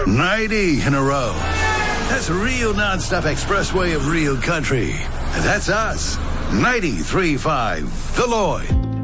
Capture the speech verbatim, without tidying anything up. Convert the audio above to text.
ninety in a row. That's a real non-stop expressway of real country. And that's us. ninety-three point five, The Lloyd.